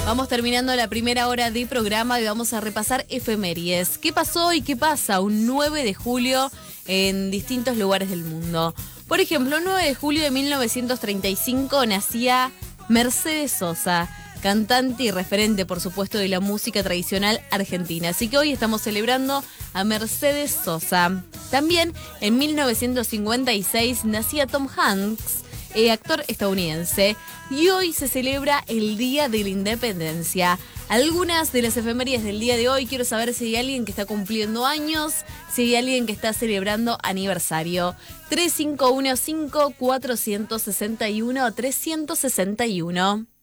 Vamos terminando la primera hora de programa y vamos a repasar efemérides. ¿Qué pasó y qué pasa un 9 de julio en distintos lugares del mundo? Por ejemplo, el 9 de julio de 1935 nacía Mercedes Sosa, cantante y referente, por supuesto, de la música tradicional argentina. Así que hoy estamos celebrando a Mercedes Sosa. También en 1956 nacía Tom Hanks, actor estadounidense, y hoy se celebra el Día de la Independencia. Algunas de las efemérides del día de hoy, quiero saber si hay alguien que está cumpliendo años, si hay alguien que está celebrando aniversario. 3515-461-361.